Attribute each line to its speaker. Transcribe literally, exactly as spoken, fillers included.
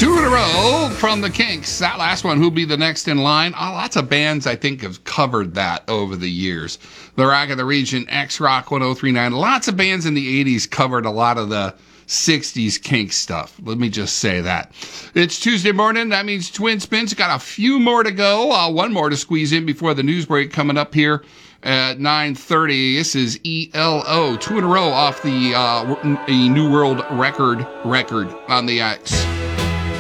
Speaker 1: Two in a row from the Kinks. That last one, who'll be the next in line? Oh, lots of bands, I think, have covered that over the years. The Rock of the Region, X-Rock one oh three point nine. Lots of bands in the eighties covered a lot of the sixties Kinks stuff. Let me just say that. It's Tuesday morning. That means Twin Spins got a few more to go. Uh, one more to squeeze in before the news break coming up here at nine thirty. This is E L O. Two in a row off the uh, a New World Record record on the X.